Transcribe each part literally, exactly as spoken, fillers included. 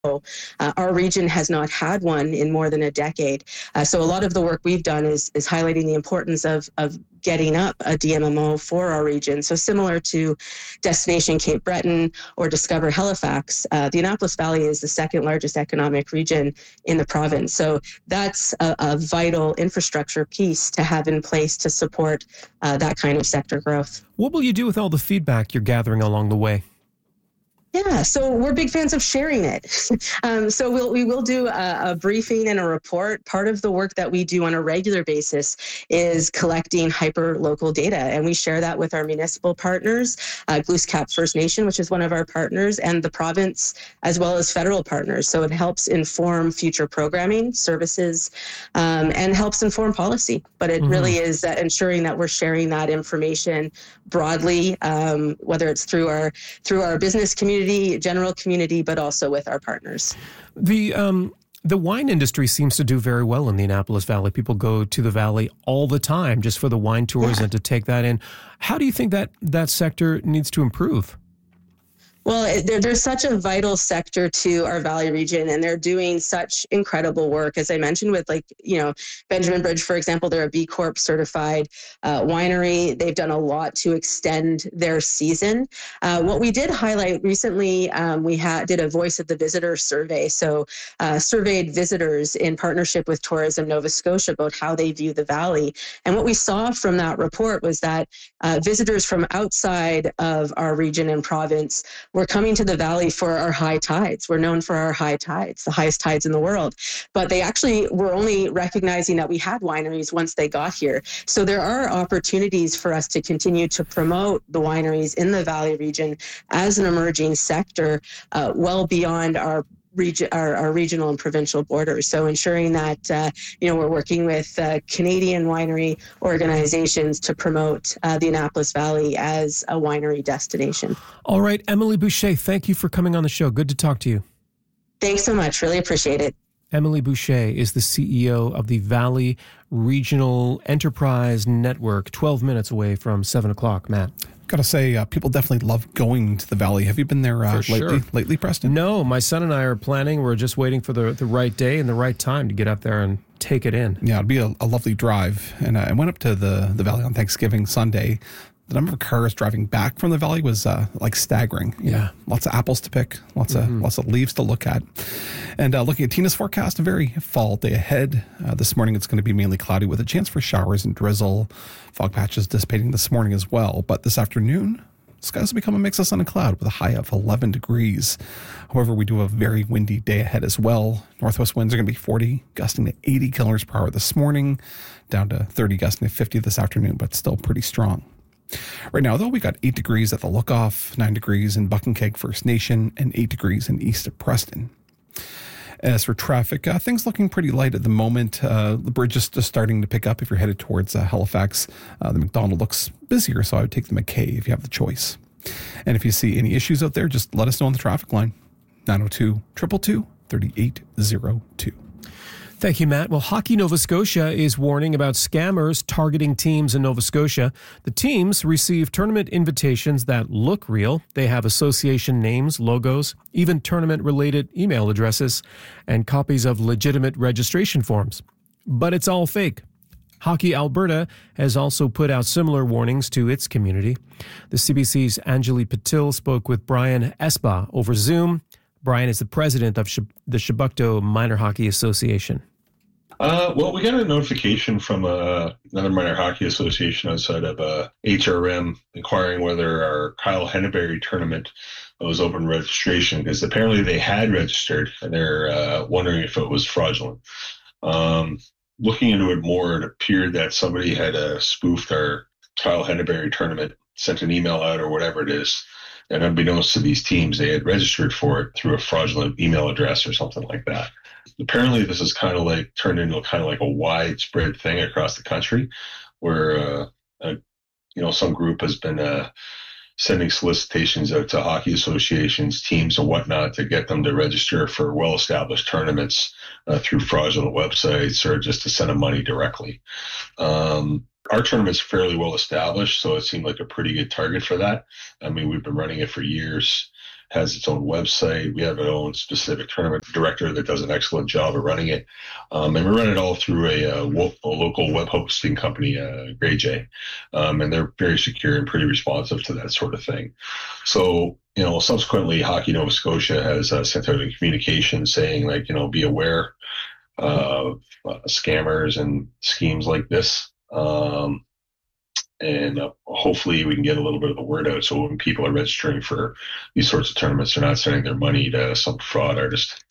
Uh, our region has not had one in more than a decade. Uh, so a lot of the work we've done is, is highlighting the importance of, of getting up a D M M O for our region. So similar to Destination Cape Breton or Discover Halifax, uh, the Annapolis Valley is the second largest economic region in the province. So that's a, a vital infrastructure piece to have in place to support uh, that kind of sector growth. What will you do with all the feedback you're gathering along the way? Yeah, so we're big fans of sharing it. um, so we'll, we will do a, a briefing and a report. Part of the work that we do on a regular basis is collecting hyper-local data, and we share that with our municipal partners, uh, Glooscap First Nation, which is one of our partners, and the province, as well as federal partners. So it helps inform future programming, services, um, and helps inform policy. But it mm-hmm. really is that ensuring that we're sharing that information broadly, um, whether it's through our through our business community, general community, but also with our partners. The um, the wine industry seems to do very well in the Annapolis Valley. People go to the valley all the time just for the wine tours yeah. and to take that in. How do you think that that sector needs to improve? Well, it, there, there's such a vital sector to our Valley region, and they're doing such incredible work. As I mentioned with, like, you know, Benjamin Bridge, for example, they're a B Corp certified uh, winery. They've done a lot to extend their season. Uh, what we did highlight recently, um, we had did a Voice of the Visitor survey. So uh, surveyed visitors in partnership with Tourism Nova Scotia about how they view the Valley. And what we saw from that report was that uh, visitors from outside of our region and province we're coming to the Valley for our high tides. We're known for our high tides, the highest tides in the world. But they actually were only recognizing that we had wineries once they got here. So there are opportunities for us to continue to promote the wineries in the Valley region as an emerging sector, uh, well beyond our Region, our, our regional and provincial borders. So ensuring that, uh, you know, we're working with uh, Canadian winery organizations to promote uh, the Annapolis Valley as a winery destination. All right, Emily Boucher, thank you for coming on the show. Good to talk to you. Thanks so much. Really appreciate it. Emily Boucher is the C E O of the Valley Regional Enterprise Network, twelve minutes away from seven o'clock. Matt. Got to say, uh, people definitely love going to the Valley. Have you been there uh, lately, sure. lately, Preston? No, my son and I are planning. We're just waiting for the, the right day and the right time to get up there and take it in. Yeah, it'd be a, a lovely drive. And uh, I went up to the, the Valley on Thanksgiving Sunday. The number of cars driving back from the Valley was uh, like staggering. You yeah. know, lots of apples to pick, lots mm-hmm. of lots of leaves to look at. And uh, looking at Tina's forecast, a very fall day ahead. Uh, this morning it's going to be mainly cloudy with a chance for showers and drizzle. Fog patches dissipating this morning as well. But this afternoon, skies will become a mix of sun and cloud with a high of eleven degrees. However, we do have a very windy day ahead as well. Northwest winds are going to be forty, gusting to eighty kilometers per hour this morning, down to thirty, gusting to fifty this afternoon, but still pretty strong. Right now, though, we got eight degrees at the Lookoff, nine degrees in Buckenkeg First Nation, and eight degrees in east of Preston. As for traffic, uh, things looking pretty light at the moment. Uh, the bridge is just starting to pick up if you're headed towards uh, Halifax. Uh, the McDonald looks busier, so I would take the McKay if you have the choice. And if you see any issues out there, just let us know on the traffic line. nine oh two, two two two, three eight oh two. Thank you, Matt. Well, Hockey Nova Scotia is warning about scammers targeting teams in Nova Scotia. The teams receive tournament invitations that look real. They have association names, logos, even tournament-related email addresses, and copies of legitimate registration forms. But it's all fake. Hockey Alberta has also put out similar warnings to its community. The C B C's Anjali Patil spoke with Brian Espa over Zoom. Brian is the president of the Chebucto Minor Hockey Association. Uh, well, we got a notification from uh, another minor hockey association outside of uh, H R M inquiring whether our Kyle Henneberry tournament was open registration, because apparently they had registered and they're uh, wondering if it was fraudulent. Um, looking into it more, it appeared that somebody had uh, spoofed our Kyle Henneberry tournament, sent an email out or whatever it is, and unbeknownst to these teams, they had registered for it through a fraudulent email address or something like that. Apparently, this is kind of like turned into kind of like a widespread thing across the country, where uh, uh, you know some group has been uh, sending solicitations out to hockey associations, teams, and whatnot to get them to register for well-established tournaments uh, through fraudulent websites or just to send them money directly. Um, our tournament's fairly well established, so it seemed like a pretty good target for that. I mean, we've been running it for years. has its own website. We have our own specific tournament director that does an excellent job of running it. Um, and we run it all through a, a, a local web hosting company, uh, GreyJay. Um, and they're very secure and pretty responsive to that sort of thing. So, you know, subsequently, Hockey Nova Scotia has uh, sent out a communication saying, like, you know, be aware of uh, scammers and schemes like this. Um, and uh, hopefully we can get a little bit of the word out so when people are registering for these sorts of tournaments, they're not sending their money to some fraud artist.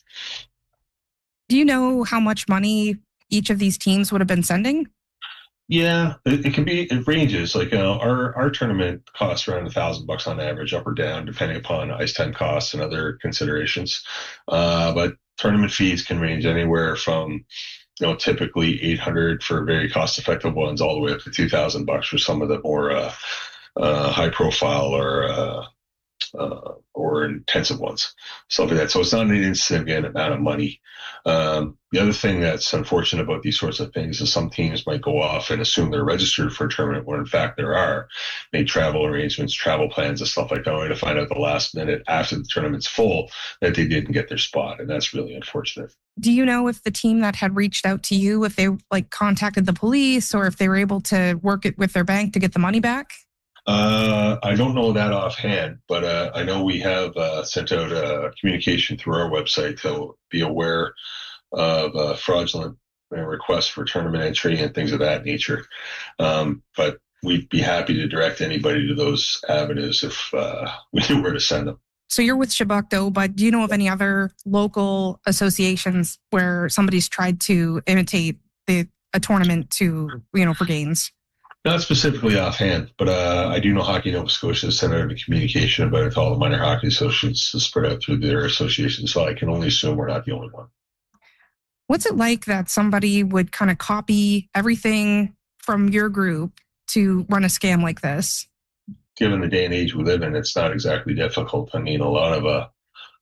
Do you know how much money each of these teams would have been sending? Yeah, it, it can be, it ranges. Like, you know, our, our tournament costs around a thousand bucks on average, up or down, depending upon ice time costs and other considerations. Uh, but tournament fees can range anywhere from, you know, typically eight hundred for very cost effective ones all the way up to two thousand bucks for some of the more, uh, uh, high profile or, uh, uh, or intensive ones, stuff like that. So it's not an insignificant amount of money. Um, the other thing that's unfortunate about these sorts of things is some teams might go off and assume they're registered for a tournament when in fact there are, make travel arrangements, travel plans and stuff like that, only to find out the last minute after the tournament's full that they didn't get their spot. And that's really unfortunate. Do you know if the team that had reached out to you, if they like contacted the police or if they were able to work it with their bank to get the money back? Uh, I don't know that offhand, but uh, I know we have uh, sent out a communication through our website to be aware of uh, fraudulent requests for tournament entry and things of that nature. Um, but we'd be happy to direct anybody to those avenues if uh, we knew where to send them. So you're with Chebucto, but do you know of any other local associations where somebody's tried to imitate the a tournament to, you know, for gains? Not specifically offhand, but uh, I do know Hockey Nova Scotia has sent out a communication about it to all the minor hockey associates to spread out through their association. So I can only assume we're not the only one. What's it like that somebody would kind of copy everything from your group to run a scam like this? Given the day and age we live in, it's not exactly difficult. I mean, a lot of uh,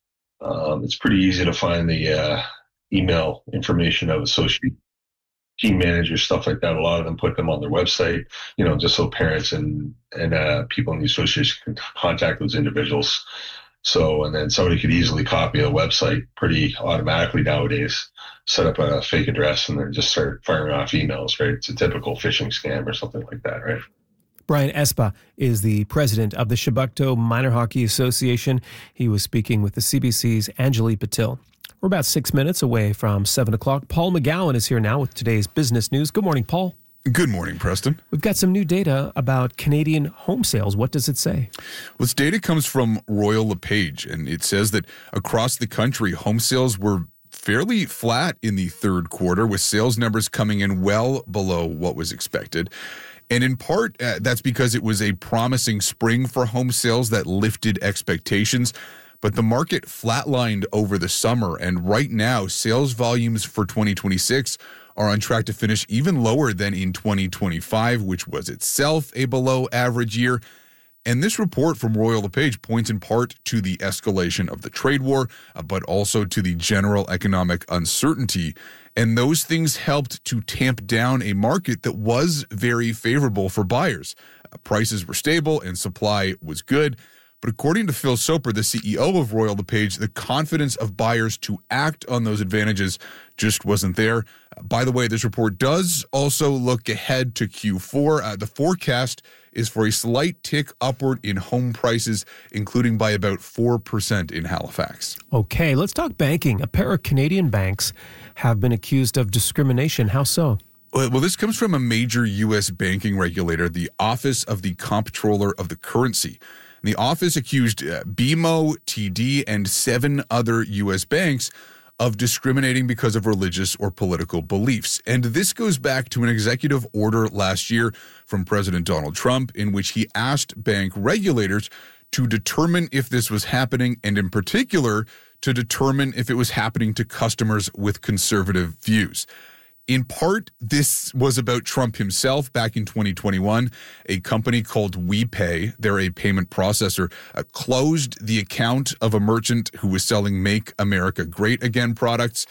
um, it's pretty easy to find the uh, email information of associate team managers, stuff like that. A lot of them put them on their website, you know, just so parents and and uh, people in the association can contact those individuals. So, and then somebody could easily copy a website pretty automatically nowadays, set up a fake address, and then just start firing off emails, right? It's a typical phishing scam or something like that, right? Brian Espa is the president of the Chebucto Minor Hockey Association. He was speaking with the C B C's Anjali Patil. We're about six minutes away from seven o'clock. Paul McGowan is here now with today's business news. Good morning, Paul. Good morning, Preston. We've got some new data about Canadian home sales. What does it say? Well, this data comes from Royal LePage, and it says that across the country, home sales were fairly flat in the third quarter, with sales numbers coming in well below what was expected. And in part, uh, that's because it was a promising spring for home sales that lifted expectations. But the market flatlined over the summer, and right now, sales volumes for twenty twenty-six are on track to finish even lower than in twenty twenty-five, which was itself a below-average year. And this report from Royal LePage points in part to the escalation of the trade war, uh, but also to the general economic uncertainty. And those things helped to tamp down a market that was very favorable for buyers. Uh, prices were stable and supply was good. But according to Phil Soper, the C E O of Royal LePage, the confidence of buyers to act on those advantages just wasn't there. Uh, by the way, this report does also look ahead to Q four. Uh, the forecast is for a slight tick upward in home prices, including by about four percent in Halifax. Okay, let's talk banking. A pair of Canadian banks have been accused of discrimination. How so? Well, this comes from a major U S banking regulator, the Office of the Comptroller of the Currency. The office accused uh, B M O, T D, and seven other U S banks of discriminating because of religious or political beliefs. And this goes back to an executive order last year from President Donald Trump, in which he asked bank regulators to determine if this was happening, and in particular, to determine if it was happening to customers with conservative views. In part, this was about Trump himself. Back in twenty twenty-one, a company called WePay, they're a payment processor, uh, closed the account of a merchant who was selling Make America Great Again products.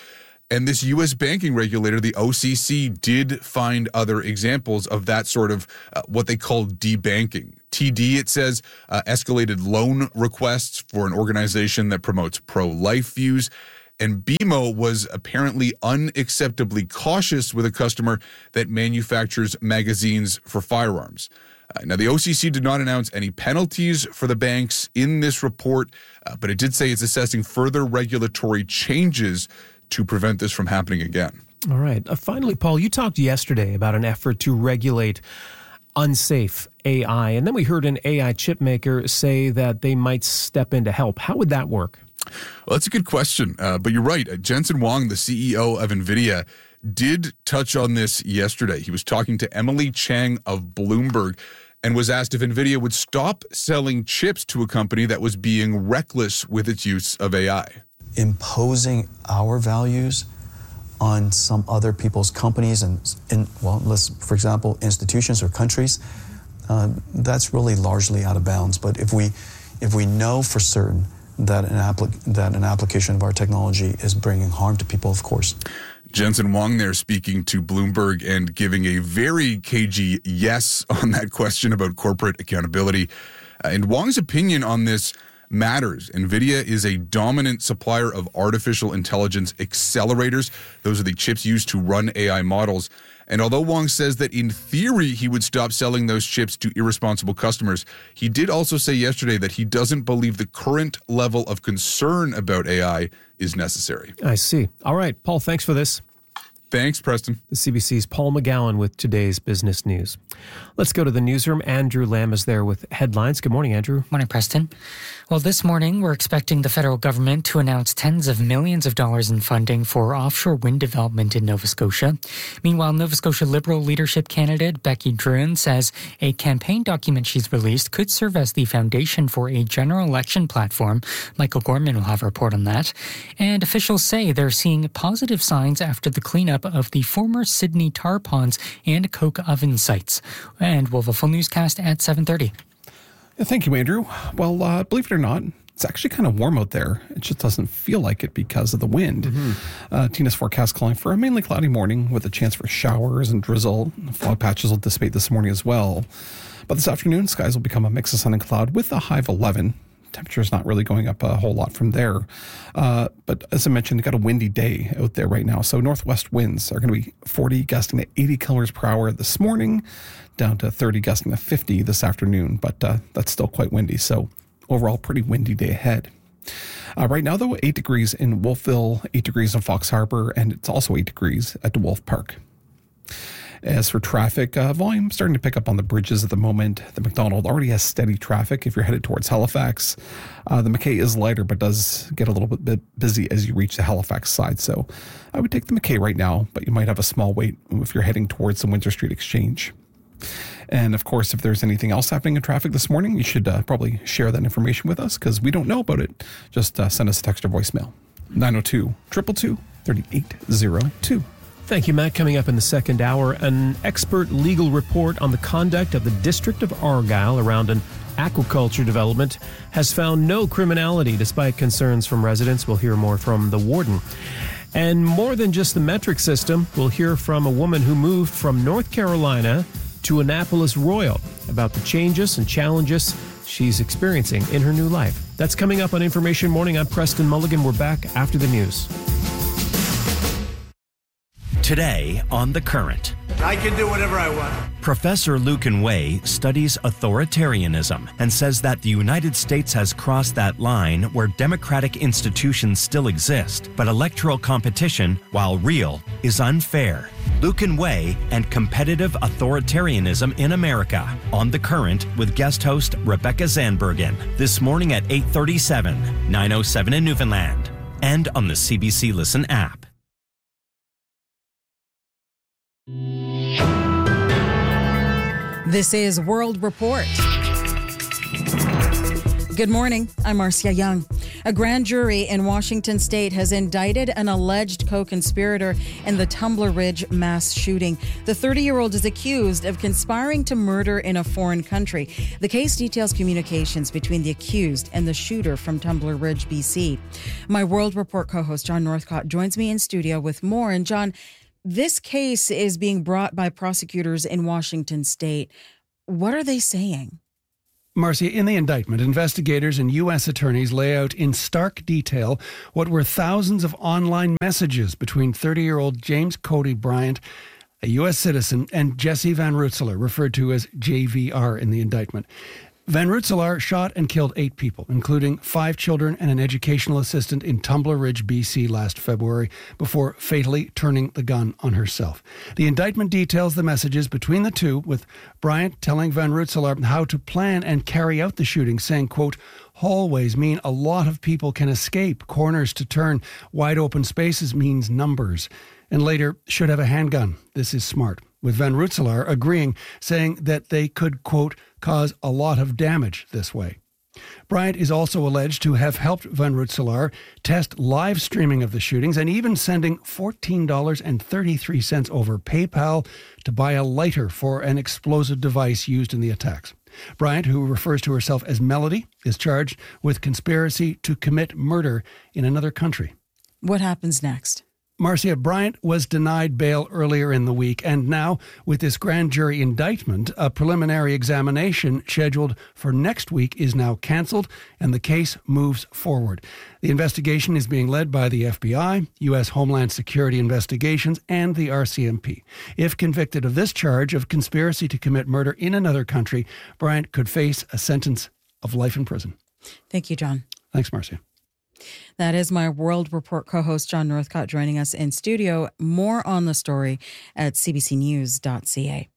And this U S banking regulator, the O C C, did find other examples of that sort of uh, what they call debanking. T D, it says, uh, escalated loan requests for an organization that promotes pro-life views. And B M O was apparently unacceptably cautious with a customer that manufactures magazines for firearms. Uh, now, the O C C did not announce any penalties for the banks in this report, uh, but it did say it's assessing further regulatory changes to prevent this from happening again. All right. Uh, finally, Paul, you talked yesterday about an effort to regulate unsafe A I, and then we heard an A I chip maker say that they might step in to help. How would that work? Well, that's a good question, uh, but you're right. Uh, Jensen Huang, the C E O of NVIDIA, did touch on this yesterday. He was talking to Emily Chang of Bloomberg and was asked if NVIDIA would stop selling chips to a company that was being reckless with its use of A I. Imposing our values on some other people's companies and, in, well, let's, for example, institutions or countries, uh, that's really largely out of bounds. But if we, if we know for certain that an, applic- that an application of our technology is bringing harm to people, of course. Jensen Huang there speaking to Bloomberg and giving a very cagey yes on that question about corporate accountability. Uh, and Huang's opinion on this matters. NVIDIA is a dominant supplier of artificial intelligence accelerators. Those are the chips used to run A I models. And although Huang says that in theory he would stop selling those chips to irresponsible customers, he did also say yesterday that he doesn't believe the current level of concern about A I is necessary. I see. All right, Paul, thanks for this. Thanks, Preston. The C B C's Paul McGowan with today's business news. Let's go to the newsroom. Andrew Lamb is there with headlines. Good morning, Andrew. Morning, Preston. Well, this morning, we're expecting the federal government to announce tens of millions of dollars in funding for offshore wind development in Nova Scotia. Meanwhile, Nova Scotia Liberal leadership candidate Becky Drouin says a campaign document she's released could serve as the foundation for a general election platform. Michael Gorman will have a report on that. And officials say they're seeing positive signs after the cleanup of the former Sydney tar ponds and coke oven sites. And we'll have a full newscast at seven thirty. Yeah, thank you, Andrew. Well, uh, believe it or not, it's actually kind of warm out there. It just doesn't feel like it because of the wind. Mm-hmm. Uh, Tina's forecast calling for a mainly cloudy morning with a chance for showers and drizzle. Fog patches will dissipate this morning as well. But this afternoon, skies will become a mix of sun and cloud with a high of eleven. Temperature is not really going up a whole lot from there. Uh, but as I mentioned, you've got a windy day out there right now. So northwest winds are going to be forty gusting to eighty kilometers per hour this morning, down to thirty gusting to fifty this afternoon. But uh, that's still quite windy. So overall, pretty windy day ahead. Uh, right now, though, eight degrees in Wolfville, eight degrees in Fox Harbor, and it's also eight degrees at DeWolf Park. As for traffic, uh, volume starting to pick up on the bridges at the moment. The McDonald already has steady traffic if you're headed towards Halifax. Uh, the McKay is lighter, but does get a little bit busy as you reach the Halifax side. So I would take the McKay right now, but you might have a small wait if you're heading towards the Windsor Street Exchange. And of course, if there's anything else happening in traffic this morning, you should uh, probably share that information with us because we don't know about it. Just uh, send us a text or voicemail. nine oh two, two two two, three eight oh two. Thank you, Matt. Coming up in the second hour, an expert legal report on the conduct of the District of Argyll around an aquaculture development has found no criminality despite concerns from residents. We'll hear more from the warden. And more than just the metric system, we'll hear from a woman who moved from North Carolina to Annapolis Royal about the changes and challenges she's experiencing in her new life. That's coming up on Information Morning. I'm Preston Mulligan. We're back after the news. Today on The Current. I can do whatever I want. Professor Lucan Way studies authoritarianism and says that the United States has crossed that line where democratic institutions still exist, but electoral competition, while real, is unfair. Lucan Way and competitive authoritarianism in America on The Current with guest host Rebecca Zandbergen this morning at eight thirty-seven, nine oh seven in Newfoundland, and on the C B C Listen app. This is World Report. Good morning. I'm Marcia Young. A grand jury in Washington state has indicted an alleged co-conspirator in the Tumbler Ridge mass shooting. The thirty-year-old is accused of conspiring to murder in a foreign country. The case details communications between the accused and the shooter from Tumbler Ridge, B C. My World Report co-host John Northcott joins me in studio with more. And John, this case is being brought by prosecutors in Washington state. What are they saying? Marcia, in the indictment, investigators and U S attorneys lay out in stark detail what were thousands of online messages between thirty-year-old James Cody Bryant, a U S citizen, and Jesse Van Rutselaar, referred to as J V R in the indictment. Van Rutselaar shot and killed eight people, including five children and an educational assistant in Tumbler Ridge, B C last February, before fatally turning the gun on herself. The indictment details the messages between the two, with Bryant telling Van Rutselaar how to plan and carry out the shooting, saying, quote, "Hallways mean a lot of people can escape. Corners to turn. Wide open spaces means numbers." And later, should have a handgun. This is smart. With Van Rutselaar agreeing, saying that they could, quote, cause a lot of damage this way. Bryant is also alleged to have helped Van Rutselaar test live streaming of the shootings and even sending fourteen dollars and thirty-three cents over PayPal to buy a lighter for an explosive device used in the attacks. Bryant, who refers to herself as Melody, is charged with conspiracy to commit murder in another country. What happens next? Marcia, Bryant was denied bail earlier in the week, and now, with this grand jury indictment, a preliminary examination scheduled for next week is now cancelled, and the case moves forward. The investigation is being led by the F B I, U S Homeland Security Investigations, and the R C M P. If convicted of this charge of conspiracy to commit murder in another country, Bryant could face a sentence of life in prison. Thank you, John. Thanks, Marcia. That is my World Report co-host John Northcott joining us in studio. More on the story at c b c news dot c a.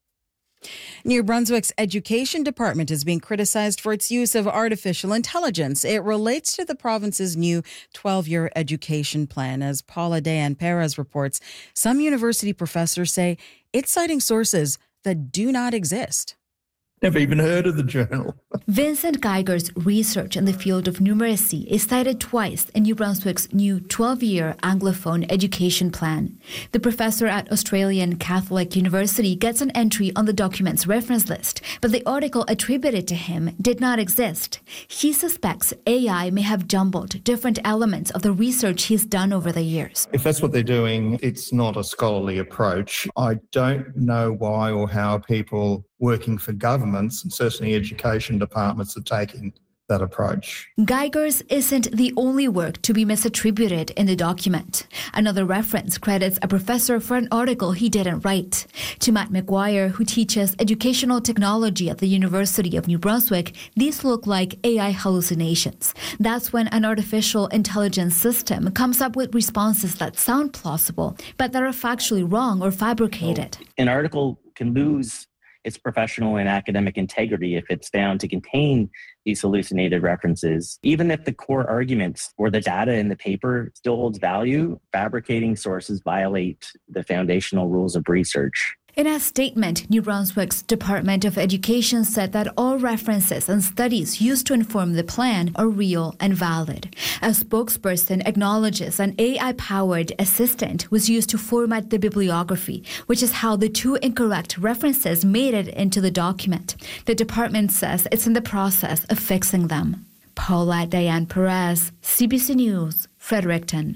New Brunswick's education department is being criticized for its use of artificial intelligence. It relates to the province's new twelve-year education plan. As Paula Dayan Perez reports, some university professors say it's citing sources that do not exist. Never even heard of the journal. Vincent Geiger's research in the field of numeracy is cited twice in New Brunswick's new twelve-year Anglophone education plan. The professor at Australian Catholic University gets an entry on the document's reference list, but the article attributed to him did not exist. He suspects A I may have jumbled different elements of the research he's done over the years. If that's what they're doing, it's not a scholarly approach. I don't know why or how people working for governments and certainly education departments are taking that approach. Geiger's isn't the only work to be misattributed in the document. Another reference credits a professor for an article he didn't write. To Matt McGuire, who teaches educational technology at the University of New Brunswick, these look like A I hallucinations. That's when an artificial intelligence system comes up with responses that sound plausible, but that are factually wrong or fabricated. An article can lose its professional and academic integrity if it's found to contain these hallucinated references. Even if the core arguments or the data in the paper still holds value, fabricating sources violate the foundational rules of research. In a statement, New Brunswick's Department of Education said that all references and studies used to inform the plan are real and valid. A spokesperson acknowledges an A I-powered assistant was used to format the bibliography, which is how the two incorrect references made it into the document. The department says it's in the process of fixing them. Paula Dayan Perez, C B C News, Fredericton.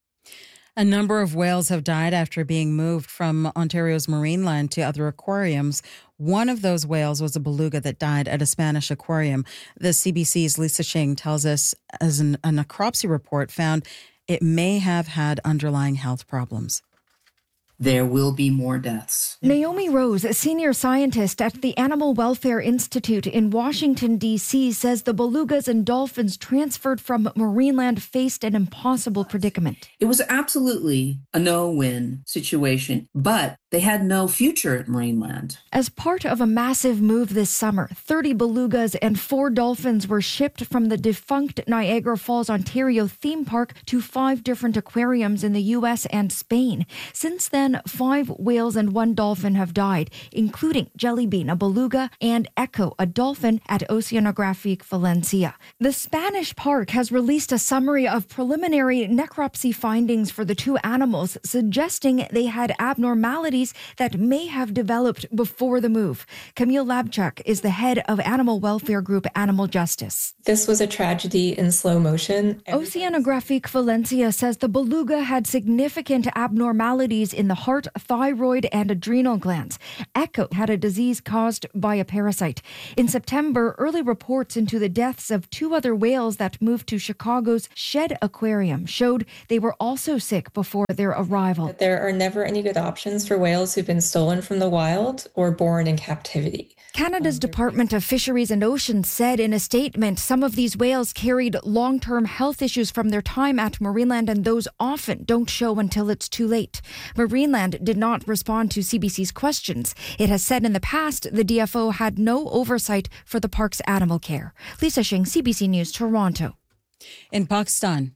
A number of whales have died after being moved from Ontario's Marineland to other aquariums. One of those whales was a beluga that died at a Spanish aquarium. The C B C's Lisa Shing tells us as an, a necropsy report found it may have had underlying health problems. There will be more deaths. Naomi Rose, a senior scientist at the Animal Welfare Institute in Washington, D C, says the belugas and dolphins transferred from Marineland faced an impossible predicament. It was absolutely a no-win situation, but They had no future at Marineland. As part of a massive move this summer, thirty belugas and four dolphins were shipped from the defunct Niagara Falls, Ontario theme park to five different aquariums in the U S and Spain. Since then, five whales and one dolphin have died, including Jellybean, a beluga, and Echo, a dolphin, at Oceanographic Valencia. The Spanish park has released a summary of preliminary necropsy findings for the two animals, suggesting they had abnormalities that may have developed before the move. Camille Labchuk is the head of animal welfare group Animal Justice. This was a tragedy in slow motion. Oceanographic Valencia says the beluga had significant abnormalities in the heart, thyroid, and adrenal glands. Echo had a disease caused by a parasite. In September, early reports into the deaths of two other whales that moved to Chicago's Shed Aquarium showed they were also sick before their arrival. There are never any good options for whales who've been stolen from the wild or born in captivity. Canada's Department of Fisheries and Oceans said in a statement some of these whales carried long-term health issues from their time at Marineland, and those often don't show until it's too late. Marineland did not respond to C B C's questions. It has said in the past the D F O had no oversight for the park's animal care. Lisa Shing, C B C News, Toronto. In Pakistan,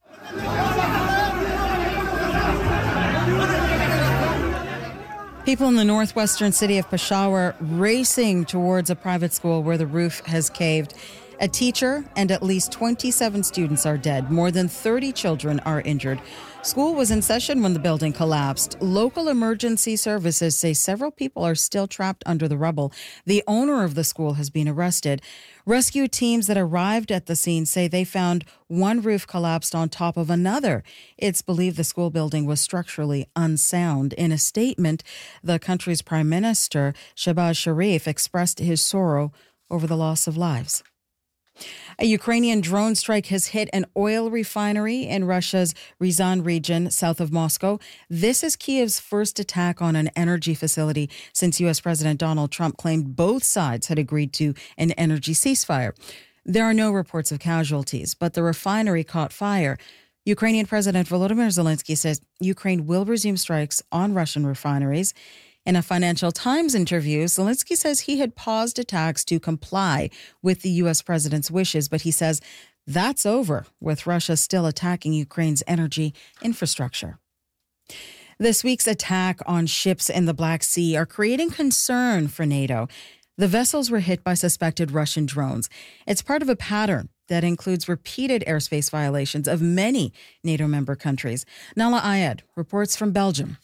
people in the northwestern city of Peshawar racing towards a private school where the roof has caved. A teacher and at least twenty-seven students are dead. More than thirty children are injured. School was in session when the building collapsed. Local emergency services say several people are still trapped under the rubble. The owner of the school has been arrested. Rescue teams that arrived at the scene say they found one roof collapsed on top of another. It's believed the school building was structurally unsound. In a statement, the country's Prime Minister, Shehbaz Sharif, expressed his sorrow over the loss of lives. A Ukrainian drone strike has hit an oil refinery in Russia's Ryazan region, south of Moscow. This is Kiev's first attack on an energy facility since U S President Donald Trump claimed both sides had agreed to an energy ceasefire. There are no reports of casualties, but the refinery caught fire. Ukrainian President Volodymyr Zelensky says Ukraine will resume strikes on Russian refineries. In a Financial Times interview, Zelensky says he had paused attacks to comply with the U S president's wishes, but he says that's over, with Russia still attacking Ukraine's energy infrastructure. This week's attack on ships in the Black Sea are creating concern for NATO. The vessels were hit by suspected Russian drones. It's part of a pattern that includes repeated airspace violations of many NATO member countries. Nala Ayed reports from Belgium.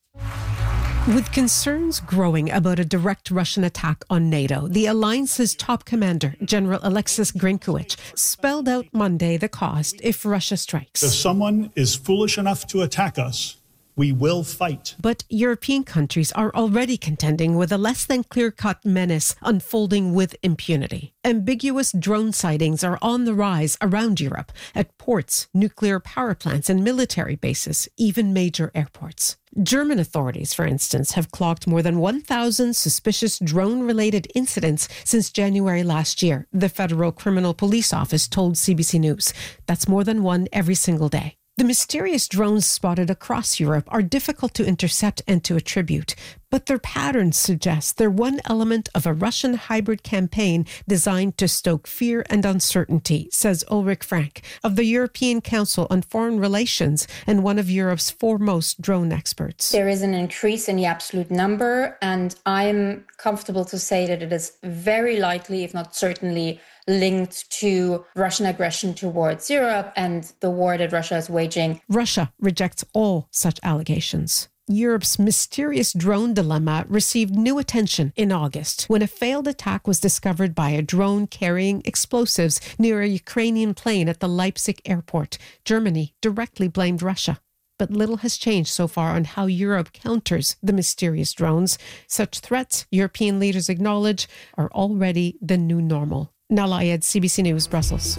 With concerns growing about a direct Russian attack on NATO, the alliance's top commander, General Alexis Grinkowicz, spelled out Monday the cost if Russia strikes. If someone is foolish enough to attack us, we will fight. But European countries are already contending with a less than clear-cut menace unfolding with impunity. Ambiguous drone sightings are on the rise around Europe, at ports, nuclear power plants, and military bases, even major airports. German authorities, for instance, have clocked more than one thousand suspicious drone-related incidents since January last year, the Federal Criminal Police Office told C B C News. That's more than one every single day. The mysterious drones spotted across Europe are difficult to intercept and to attribute, but their patterns suggest they're one element of a Russian hybrid campaign designed to stoke fear and uncertainty, says Ulrich Frank of the European Council on Foreign Relations and one of Europe's foremost drone experts. There is an increase in the absolute number, and I'm comfortable to say that it is very likely, if not certainly, linked to Russian aggression towards Europe and the war that Russia is waging. Russia rejects all such allegations. Europe's mysterious drone dilemma received new attention in August when a failed attack was discovered by a drone carrying explosives near a Ukrainian plane at the Leipzig airport. Germany directly blamed Russia. But little has changed so far on how Europe counters the mysterious drones. Such threats, European leaders acknowledge, are already the new normal. Nala Ayed, C B C News, Brussels.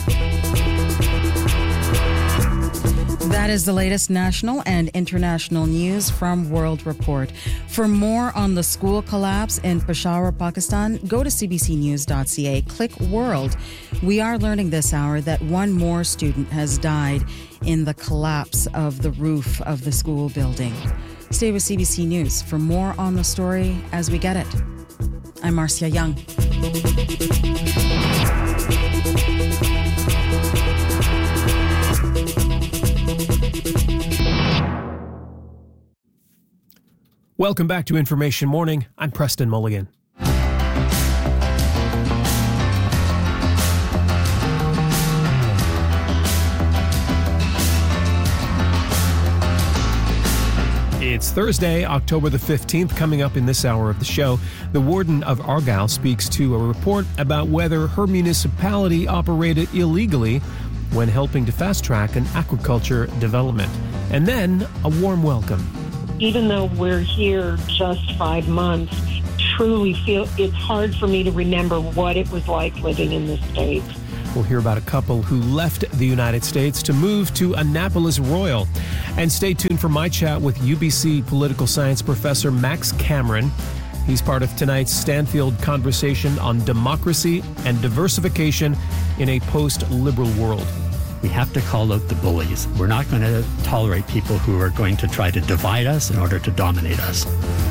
That is the latest national and international news from World Report. For more on the school collapse in Peshawar, Pakistan, go to c b c news dot c a. Click World. We are learning this hour that one more student has died in the collapse of the roof of the school building. Stay with C B C News for more on the story as we get it. I'm Marcia Young. Welcome back to Information Morning. I'm Preston Mulligan. It's Thursday, October the fifteenth. Coming up in this hour of the show, the warden of Argyle speaks to a report about whether her municipality operated illegally when helping to fast-track an aquaculture development. And then a warm welcome. Even though we're here just five months, truly feel it's hard for me to remember what it was like living in this state. We'll hear about a couple who left the United States to move to Annapolis Royal. And stay tuned for my chat with U B C political science professor Max Cameron. He's part of tonight's Stanfield conversation on democracy and diversification in a post-liberal world. We have to call out the bullies. We're not going to tolerate people who are going to try to divide us in order to dominate us.